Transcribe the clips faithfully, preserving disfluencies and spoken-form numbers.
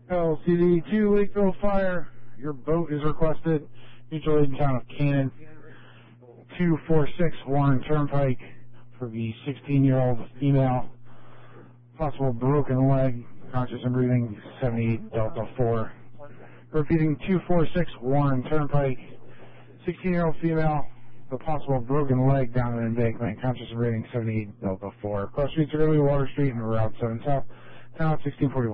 L C D two Lakeville Fire, your boat is requested. Mutual aid in town of Cannon. two four six Warren Turnpike for the sixteen-year-old female. Possible broken leg, conscious and breathing, seventy-eight Delta four. Repeating, two four six Warren Turnpike, sixteen-year-old female, the possible broken leg down an embankment, conscious and breathing, seventy-eight Delta four. Cross streets early, Water Street and Route seven South, town sixteen forty-one.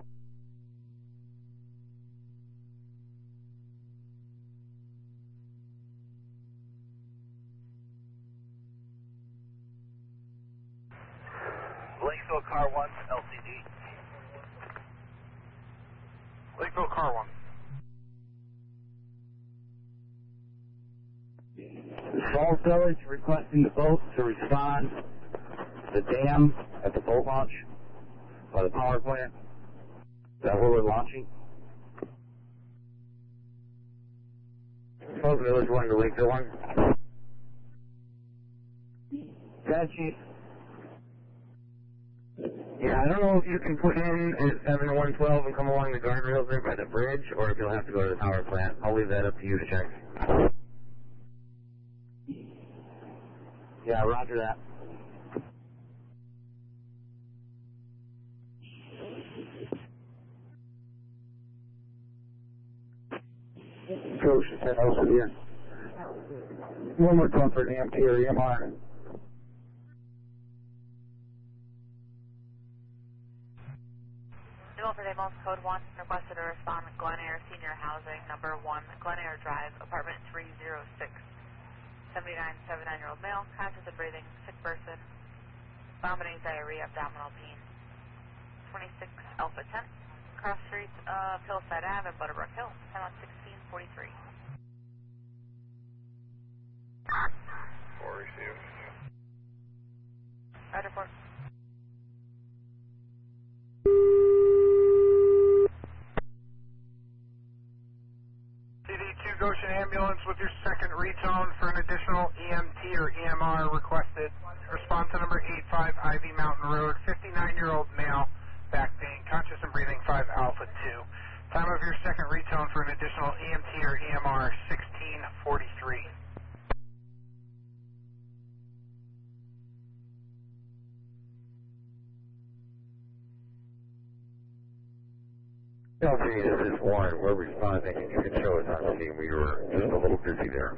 Lakeville Car one, L C D. Lakeville Car one. Falls Village requesting the boat to respond to the dam at the boat launch by the power plant. Is that where we're launching? Falls Village one to Lakeville one. Bad Chief. Yeah, I don't know if you can put in at seven one twelve and come along the guardrails there by the bridge, or if you'll have to go to the power plant. I'll leave that up to you to check. Yeah, roger that. Coach, ten oh here. One more comfort, A M T or E M R. Milford Amos, Code one, requested to respond to Glen Air Senior Housing, number one, Glen Air Drive, apartment three oh six. seventy-nine, seventy-nine-year-old male, conscious and breathing, sick person, vomiting, diarrhea, abdominal pain. twenty-six Alpha ten, cross streets of Hillside Ave and Butterbrook Hill, time on sixteen forty-three. Four received. Roger, four. C D two Goshen Ambulance with your second retone for an additional E M T or E M R requested. Response to number eight five Ivy Mountain Road, fifty-nine-year-old male, back pain, conscious and breathing, five Alpha two. Time of your second retone for an additional E M T or E M R, sixteen forty-three. L C D, this is Warren. We're responding, and you can show us on scene. We were just a little busy there.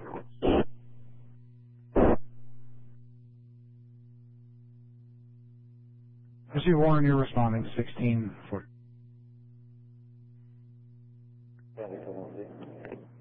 I see Warren, you're responding, sixteen forty.